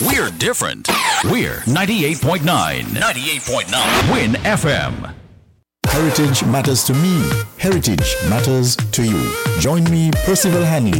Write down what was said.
We're different. We're 98.9. 98.9. Win FM. Heritage matters to me. Heritage matters to you. Join me, Percival Hanley,